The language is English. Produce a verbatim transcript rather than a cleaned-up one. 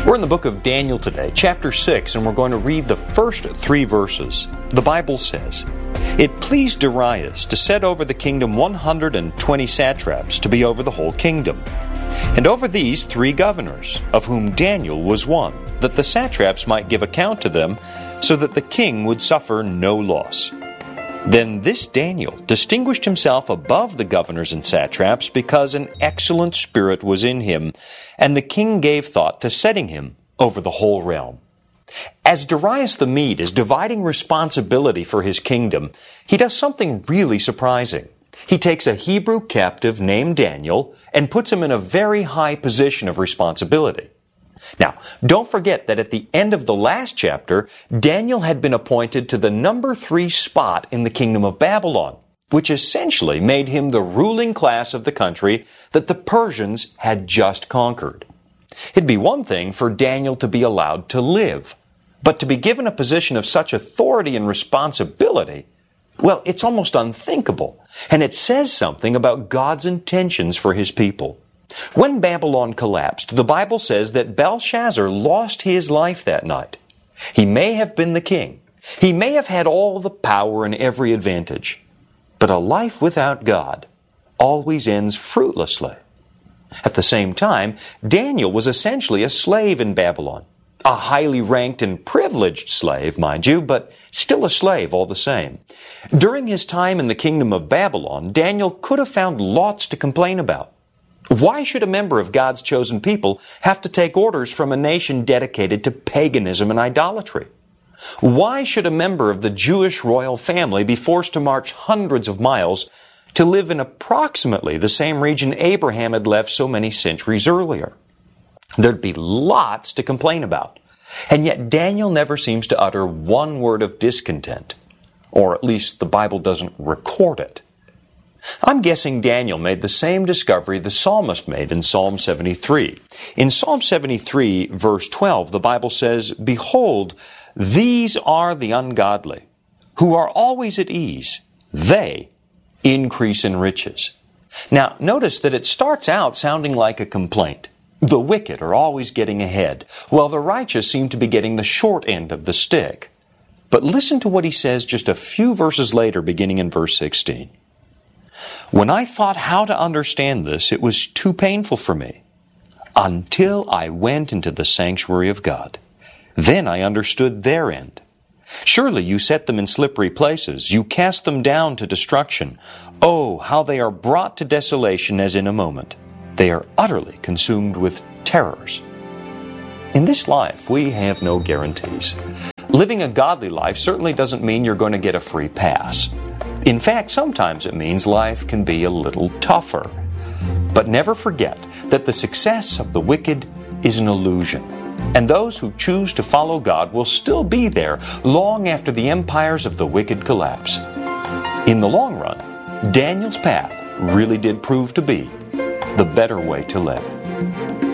We're in the book of Daniel today, chapter six, and we're going to read the first three verses. The Bible says, "It pleased Darius to set over the kingdom one hundred twenty satraps to be over the whole kingdom, and over these three governors, of whom Daniel was one, that the satraps might give account to them, so that the king would suffer no loss. Then this Daniel distinguished himself above the governors and satraps because an excellent spirit was in him, and the king gave thought to setting him over the whole realm." As Darius the Mede is dividing responsibility for his kingdom, he does something really surprising. He takes a Hebrew captive named Daniel and puts him in a very high position of responsibility. Now, don't forget that at the end of the last chapter, Daniel had been appointed to the number three spot in the kingdom of Babylon, which essentially made him the ruling class of the country that the Persians had just conquered. It'd be one thing for Daniel to be allowed to live, but to be given a position of such authority and responsibility, well, it's almost unthinkable, and it says something about God's intentions for His people. When Babylon collapsed, the Bible says that Belshazzar lost his life that night. He may have been the king. He may have had all the power and every advantage. But a life without God always ends fruitlessly. At the same time, Daniel was essentially a slave in Babylon. A highly ranked and privileged slave, mind you, but still a slave all the same. During his time in the kingdom of Babylon, Daniel could have found lots to complain about. Why should a member of God's chosen people have to take orders from a nation dedicated to paganism and idolatry? Why should a member of the Jewish royal family be forced to march hundreds of miles to live in approximately the same region Abraham had left so many centuries earlier? There'd be lots to complain about. And yet Daniel never seems to utter one word of discontent. Or at least the Bible doesn't record it. I'm guessing Daniel made the same discovery the psalmist made in Psalm seventy-three. In Psalm seventy-three, verse twelve, the Bible says, "Behold, these are the ungodly, who are always at ease. They increase in riches." Now, notice that it starts out sounding like a complaint. The wicked are always getting ahead, while the righteous seem to be getting the short end of the stick. But listen to what he says just a few verses later, beginning in verse sixteen. "When I thought how to understand this, it was too painful for me, until I went into the sanctuary of God. Then I understood their end. Surely you set them in slippery places. You cast them down to destruction. Oh, how they are brought to desolation as in a moment. They are utterly consumed with terrors." In this life, we have no guarantees. Living a godly life certainly doesn't mean you're going to get a free pass. In fact, sometimes it means life can be a little tougher. But never forget that the success of the wicked is an illusion, and those who choose to follow God will still be there long after the empires of the wicked collapse. In the long run, Daniel's path really did prove to be the better way to live.